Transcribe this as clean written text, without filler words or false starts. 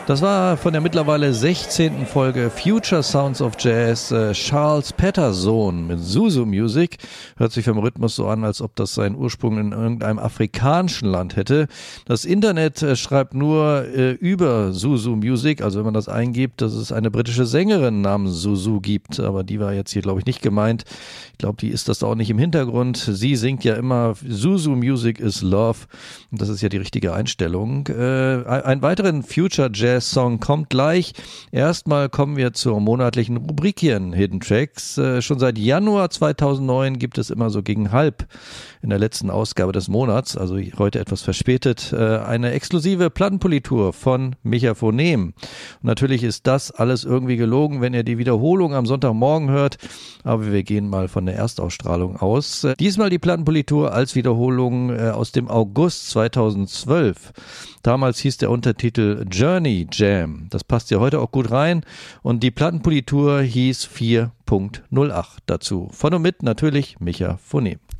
Das war von der mittlerweile 16. Folge Future Sounds of Jazz Charles Patterson mit Zuzu Music. Hört sich vom Rhythmus so an, als ob das seinen Ursprung in irgendeinem afrikanischen Land hätte. Das Internet schreibt nur über Zuzu Music, also wenn man das eingibt, dass es eine britische Sängerin namens Zuzu gibt, aber die war jetzt hier, glaube ich, nicht gemeint. Ich glaube, die ist das auch nicht im Hintergrund. Sie singt ja immer Zuzu Music is Love und das ist ja die richtige Einstellung. Ein weiteren Future Jazz Song kommt gleich. Erstmal kommen wir zur monatlichen Rubrik hier in Hidden Tracks. Schon seit Januar 2009 gibt es immer so gegen halb in der letzten Ausgabe des Monats, also heute etwas verspätet, eine exklusive Plattenpolitur von Micha Phonem. Und natürlich ist das alles irgendwie gelogen, wenn ihr die Wiederholung am Sonntagmorgen hört, aber wir gehen mal von der Erstausstrahlung aus. Diesmal die Plattenpolitur als Wiederholung aus dem August 2012. Damals hieß der Untertitel Journey Jam. Das passt ja heute auch gut rein. Und die Plattenpolitur hieß 4.08 dazu. Von und mit natürlich Micha Phonem.